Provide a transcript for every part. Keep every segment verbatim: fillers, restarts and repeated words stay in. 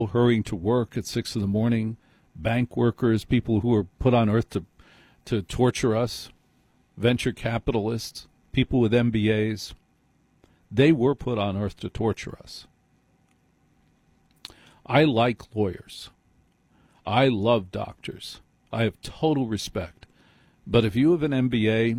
hurrying to work at six in the morning, bank workers, people who are put on earth to to torture us, venture capitalists, people with M B As. They were put on earth to torture us. I like lawyers. I love doctors. I have total respect. But if you have an M B A,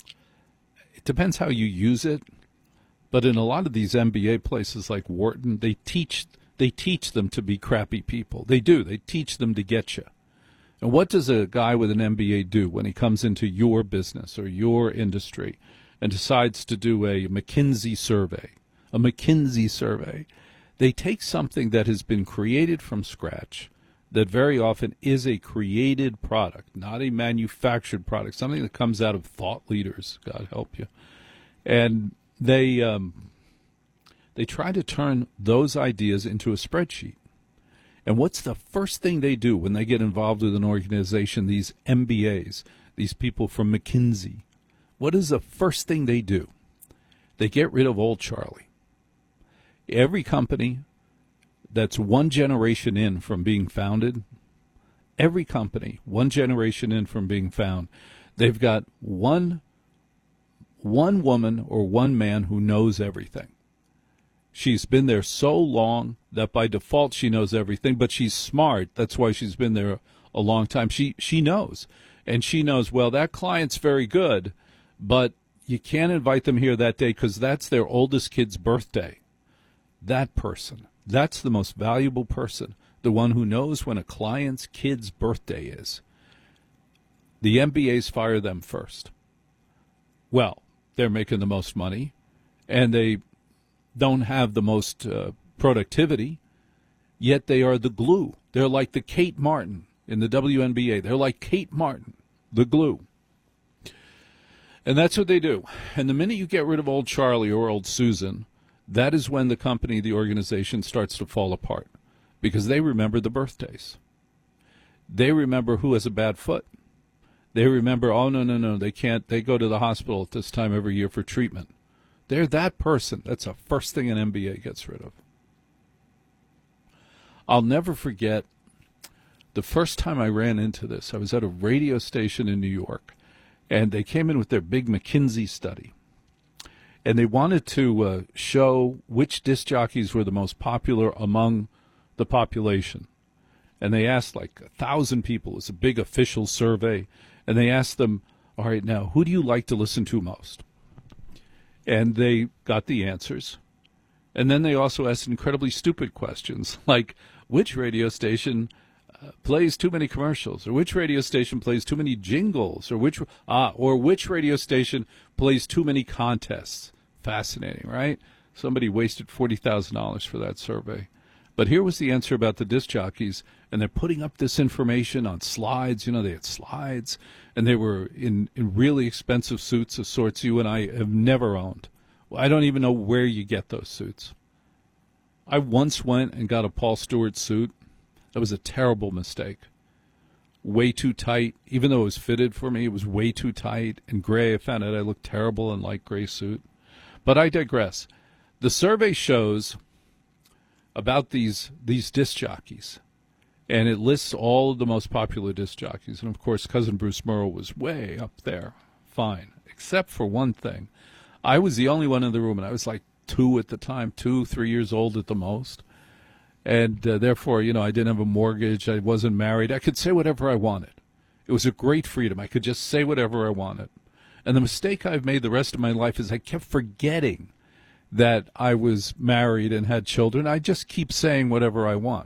it depends how you use it. But in a lot of these M B A places like Wharton, they teach they teach them to be crappy people. They do. They teach them to get you. And what does a guy with an M B A do when he comes into your business or your industry and decides to do a McKinsey survey? A McKinsey survey. They take something that has been created from scratch, that very often is a created product, not a manufactured product, something that comes out of thought leaders, God help you. And they um, they try to turn those ideas into a spreadsheet. And what's the first thing they do when they get involved with an organization, these M B As, these people from McKinsey? What is the first thing they do? They get rid of old Charlie. Every company that's one generation in from being founded, every company, one generation in from being found, they've got one, one woman or one man who knows everything. She's been there so long that by default she knows everything, but she's smart. That's why she's been there a long time. She she knows. And she knows, well, that client's very good, but you can't invite them here that day because that's their oldest kid's birthday. That person, that's the most valuable person, the one who knows when a client's kid's birthday is. The M B As fire them first. Well, they're making the most money, and they don't have the most uh, productivity, yet they are the glue. They're like the Kate Martin in the W N B A. They're like Kate Martin, the glue. And that's what they do. And the minute you get rid of old Charlie or old Susan, that is when the company, the organization, starts to fall apart, because they remember the birthdays. They remember who has a bad foot. They remember, oh, no, no, no, they can't. They go to the hospital at this time every year for treatment. They're that person. That's the first thing an M B A gets rid of. I'll never forget the first time I ran into this. I was at a radio station in New York, and they came in with their big McKinsey study. And they wanted to uh, show which disc jockeys were the most popular among the population. And they asked like a thousand people. It was a big official survey. And they asked them, all right, now, who do you like to listen to most? And they got the answers. And then they also asked incredibly stupid questions, like which radio station uh, plays too many commercials, or which radio station plays too many jingles, or which uh, or which radio station plays too many contests. Fascinating, right? Somebody wasted forty thousand dollars for that survey. But here was the answer about the disc jockeys, and they're putting up this information on slides. You know, they had slides, and they were in, in really expensive suits of sorts you and I have never owned. I don't even know where you get those suits. I once went and got a Paul Stewart suit. That was a terrible mistake. Way too tight. Even though it was fitted for me, it was way too tight and gray. I found out I looked terrible in light gray suit. But I digress. The survey shows about these these disc jockeys, and it lists all of the most popular disc jockeys. And, of course, Cousin Bruce Murrow was way up there. Fine. Except for one thing. I was the only one in the room, and I was like two at the time, two, three years old at the most. And uh, therefore, you know, I didn't have a mortgage. I wasn't married. I could say whatever I wanted. It was a great freedom. I could just say whatever I wanted. And the mistake I've made the rest of my life is I kept forgetting that I was married and had children. I just keep saying whatever I want.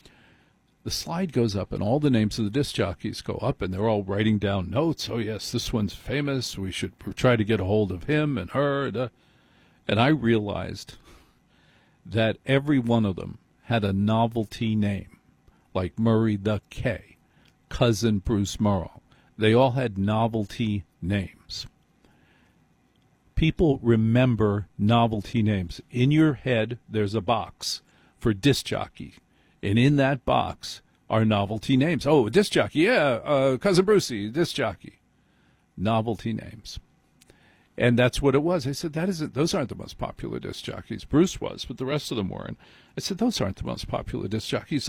The slide goes up, and all the names of the disc jockeys go up, and they're all writing down notes. Oh, yes, this one's famous. We should try to get a hold of him and her. And I realized that every one of them had a novelty name, like Murray the K, Cousin Bruce Murrow. They all had novelty names. People remember novelty names. In your head, there's a box for disc jockey, and in that box are novelty names. Oh, disc jockey, yeah, uh, Cousin Brucey, disc jockey. Novelty names. And that's what it was. I said, that isn't, those aren't the most popular disc jockeys. Bruce was, but the rest of them weren't. I said, those aren't the most popular disc jockeys.